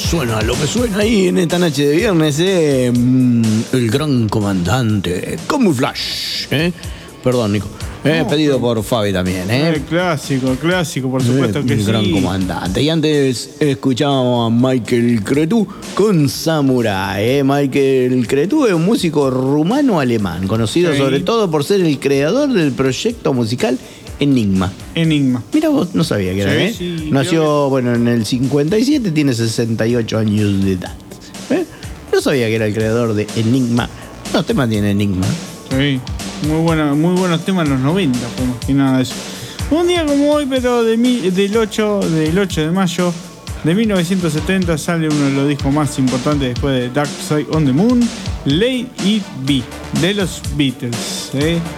Lo que suena ahí en esta noche de viernes, el gran comandante Camouflage, Perdón, Nico. Pedido por Fabi también, Clásico, por supuesto que sí. El gran comandante. Y antes escuchábamos a Michael Cretu con Samurai. Michael Cretu es un músico rumano-alemán, conocido sobre todo por ser el creador del proyecto musical Enigma. Mira vos, no sabía que era, Sí, nació, en el 57, tiene 68 años de edad. No sabía que era el creador de Enigma. Los temas tiene Enigma. Sí, muy buenos temas en los 90, pues, y nada de eso. Un día como hoy, pero del 8 de mayo de 1970, sale uno de los discos más importantes después de Dark Side of the Moon, Let It Be, de los Beatles.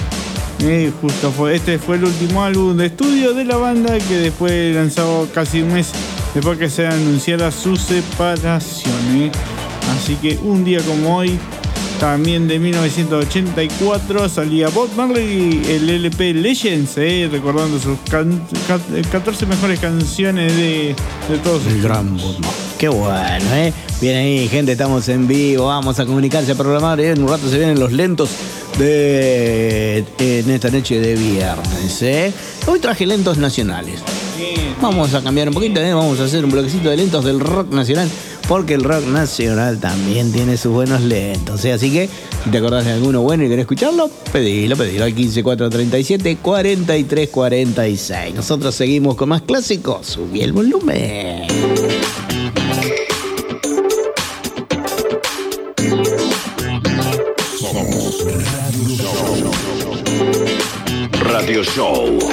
Este fue el último álbum de estudio de la banda, que después lanzado casi un mes después que se anunciara su separación. Así que un día como hoy, también de 1984, salía Bob Marley, el LP Legends, recordando sus 14 mejores canciones de todos. El gran Bob Marley. Qué bueno, Bien ahí, gente, estamos en vivo. Vamos a comunicarse, a programar. En un rato se vienen los lentos en esta noche de viernes. Hoy traje lentos nacionales. Vamos a cambiar un poquito, vamos a hacer un bloquecito de lentos del rock nacional, porque el rock nacional también tiene sus buenos lentos. Así que, si te acordás de alguno bueno y querés escucharlo, pedilo al 15437 4346. Nosotros seguimos con más clásicos. Subí el volumen. Radio Show.